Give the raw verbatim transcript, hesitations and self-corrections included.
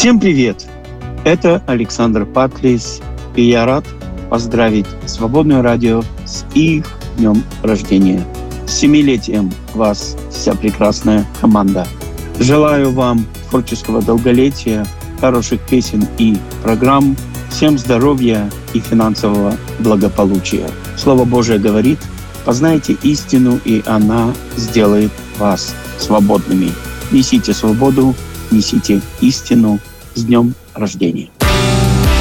Всем привет! Это Александр Паклис, и я рад поздравить Свободное радио с их днем рождения. С семилетием вас, вся прекрасная команда. Желаю вам творческого долголетия, хороших песен и программ, всем здоровья и финансового благополучия. Слово Божие говорит: познайте истину, и она сделает вас свободными. Несите свободу, несите истину. С днем рождения!